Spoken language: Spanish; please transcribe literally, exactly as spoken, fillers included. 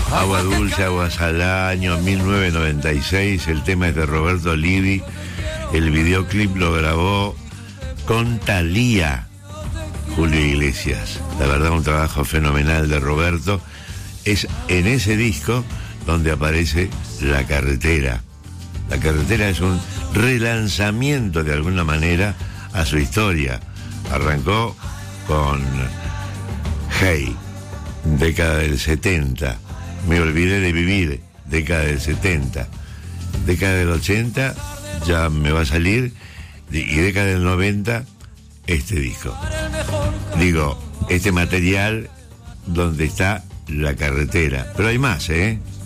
Agua dulce, agua salada, año mil novecientos noventa y seis. El tema es de Roberto Livi. El videoclip lo grabó con Thalía, Julio Iglesias. La verdad, un trabajo fenomenal de Roberto. Es en ese disco donde aparece La Carretera. La Carretera es un relanzamiento de alguna manera a su historia. Arrancó con Hey, década del setenta. Me olvidé de vivir, década del setenta. Década del ochenta ya me va a salir, y década del noventa este disco. Digo, este material donde está La Carretera. Pero hay más, ¿eh?